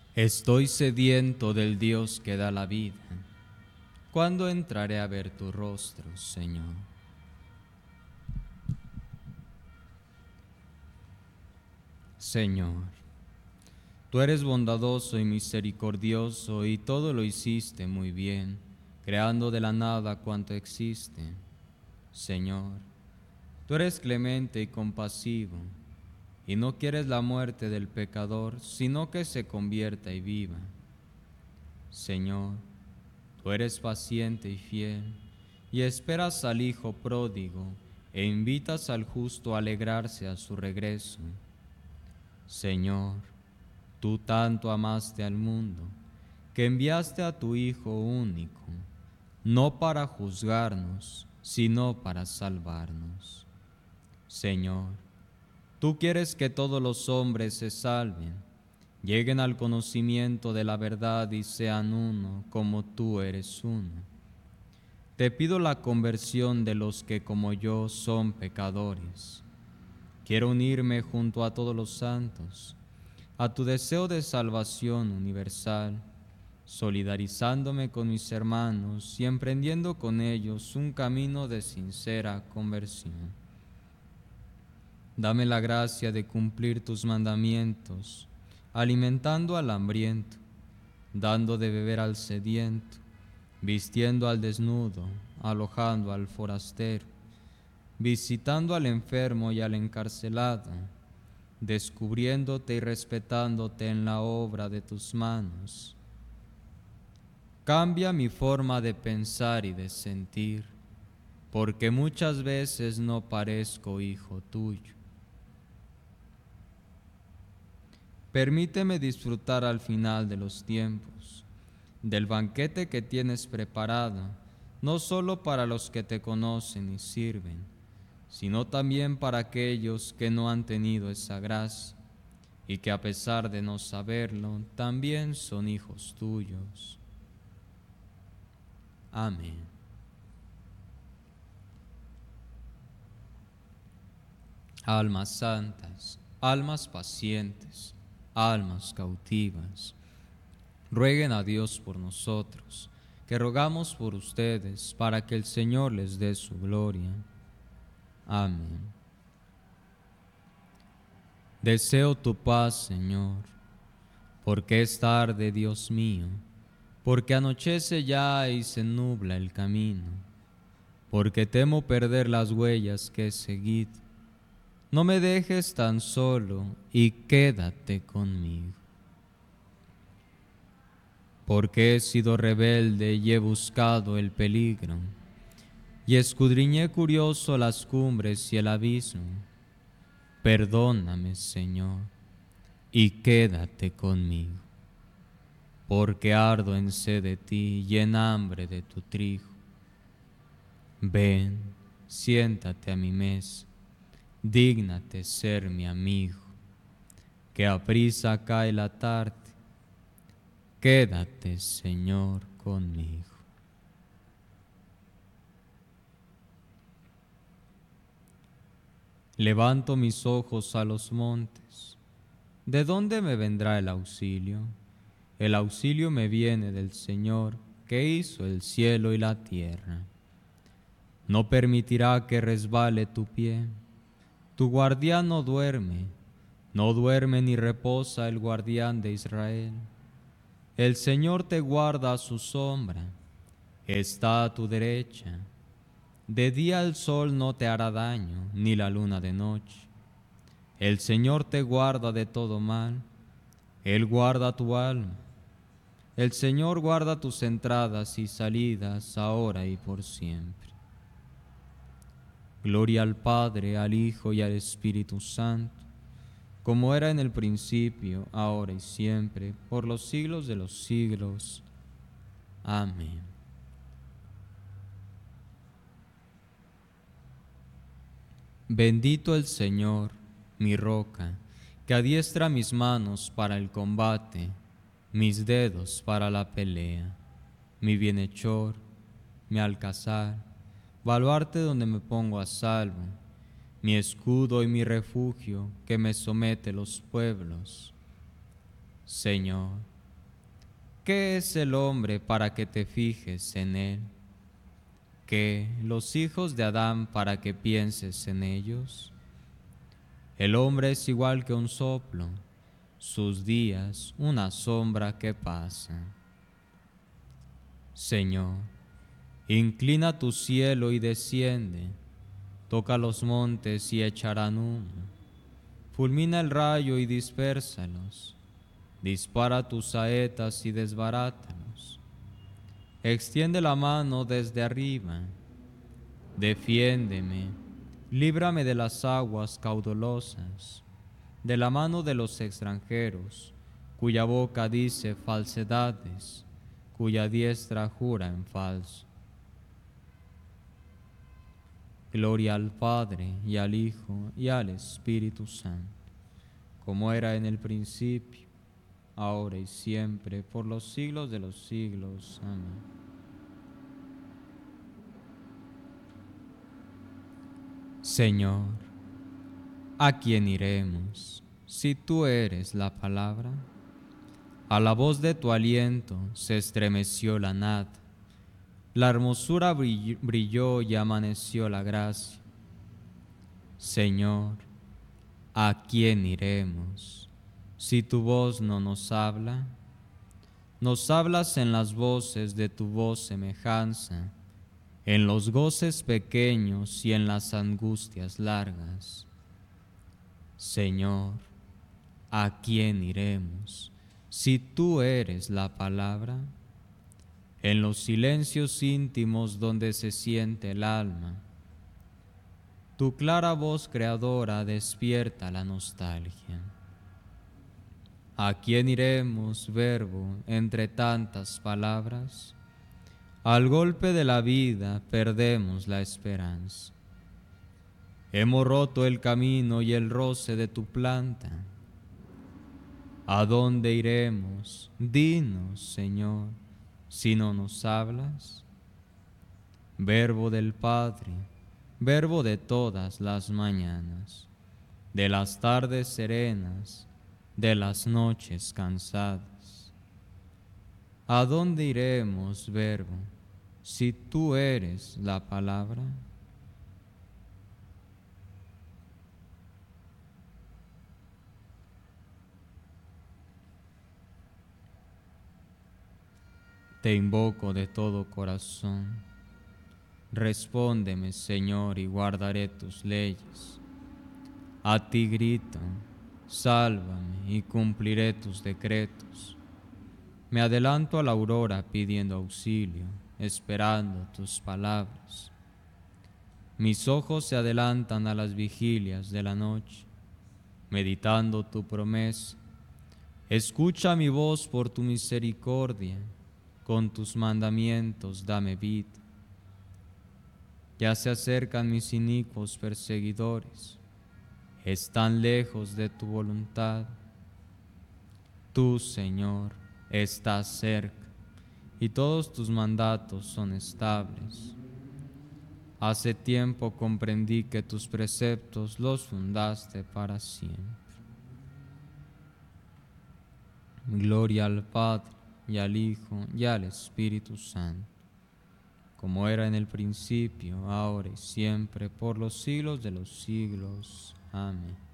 Estoy sediento del Dios que da la vida. ¿Cuándo entraré a ver tu rostro, Señor? Señor, tú eres bondadoso y misericordioso y todo lo hiciste muy bien, creando de la nada cuanto existe. Señor, tú eres clemente y compasivo, y no quieres la muerte del pecador, sino que se convierta y viva. Señor, tú eres paciente y fiel, y esperas al Hijo pródigo, e invitas al justo a alegrarse a su regreso. Señor, tú tanto amaste al mundo, que enviaste a tu Hijo único, no para juzgarnos, sino para salvarnos. Señor, tú quieres que todos los hombres se salven, lleguen al conocimiento de la verdad y sean uno como tú eres uno. Te pido la conversión de los que como yo son pecadores. Quiero unirme junto a todos los santos a tu deseo de salvación universal, solidarizándome con mis hermanos y emprendiendo con ellos un camino de sincera conversión. Dame la gracia de cumplir tus mandamientos, alimentando al hambriento, dando de beber al sediento, vistiendo al desnudo, alojando al forastero, visitando al enfermo y al encarcelado, descubriéndote y respetándote en la obra de tus manos. Cambia mi forma de pensar y de sentir, porque muchas veces no parezco hijo tuyo. Permíteme disfrutar al final de los tiempos, del banquete que tienes preparado, no solo para los que te conocen y sirven, sino también para aquellos que no han tenido esa gracia y que a pesar de no saberlo, también son hijos tuyos. Amén. Almas santas, almas pacientes, almas cautivas, rueguen a Dios por nosotros, que rogamos por ustedes para que el Señor les dé su gloria. Amén. Deseo tu paz, Señor, porque es tarde, Dios mío, porque anochece ya y se nubla el camino, porque temo perder las huellas que he seguido. No me dejes tan solo y quédate conmigo. Porque he sido rebelde y he buscado el peligro, y escudriñé curioso las cumbres y el abismo. Perdóname, Señor, y quédate conmigo, porque ardo en sed de ti y en hambre de tu trigo. Ven, siéntate a mi mesa, dígnate ser mi amigo, que aprisa cae la tarde. Quédate, Señor, conmigo. Levanto mis ojos a los montes. ¿De dónde me vendrá el auxilio? El auxilio me viene del Señor, que hizo el cielo y la tierra. No permitirá que resbale tu pie. Tu guardián no duerme ni reposa el guardián de Israel. El Señor te guarda a su sombra, está a tu derecha. De día el sol no te hará daño, ni la luna de noche. El Señor te guarda de todo mal, Él guarda tu alma. El Señor guarda tus entradas y salidas, ahora y por siempre. Gloria al Padre, al Hijo y al Espíritu Santo, como era en el principio, ahora y siempre, por los siglos de los siglos. Amén. Bendito el Señor, mi roca, que adiestra mis manos para el combate, mis dedos para la pelea, mi bienhechor, mi alcázar, baluarte donde me pongo a salvo, mi escudo y mi refugio, que me somete los pueblos. Señor, ¿Qué es el hombre para que te fijes en él? ¿Qué los hijos de Adán para que pienses en ellos? El hombre es igual que un soplo, sus días una sombra que pasa. Señor, inclina tu cielo y desciende, toca los montes y echarán humo, fulmina el rayo y dispérsalos, dispara tus saetas y desbarátalos. Extiende la mano desde arriba, defiéndeme, líbrame de las aguas caudalosas, de la mano de los extranjeros, cuya boca dice falsedades, cuya diestra jura en falso. Gloria al Padre, y al Hijo, y al Espíritu Santo, como era en el principio, ahora y siempre, por los siglos de los siglos. Amén. Señor, ¿a quién iremos si tú eres la palabra? A la voz de tu aliento se estremeció la nada, la hermosura brilló y amaneció la gracia. Señor, ¿a quién iremos si tu voz no nos habla? Nos hablas en las voces de tu voz semejanza, en los goces pequeños y en las angustias largas. Señor, ¿a quién iremos si tú eres la palabra? En los silencios íntimos donde se siente el alma, tu clara voz creadora despierta la nostalgia. ¿A quién iremos, Verbo, entre tantas palabras? Al golpe de la vida perdemos la esperanza. Hemos roto el camino y el roce de tu planta. ¿A dónde iremos? Dinos, Señor, si no nos hablas. Verbo del Padre, verbo de todas las mañanas, de las tardes serenas, de las noches cansadas. ¿A dónde iremos, Verbo, si tú eres la palabra? Te invoco de todo corazón. Respóndeme, Señor, y guardaré tus leyes. A ti grito, sálvame y cumpliré tus decretos. Me adelanto a la aurora pidiendo auxilio, esperando tus palabras. Mis ojos se adelantan a las vigilias de la noche, meditando tu promesa. Escucha mi voz por tu misericordia, con tus mandamientos dame vida. Ya se acercan mis inicuos perseguidores, están lejos de tu voluntad. Tú, Señor, estás cerca, y todos tus mandatos son estables. Hace tiempo comprendí que tus preceptos los fundaste para siempre. Gloria al Padre, y al Hijo, y al Espíritu Santo, como era en el principio, ahora y siempre, por los siglos de los siglos. Amén.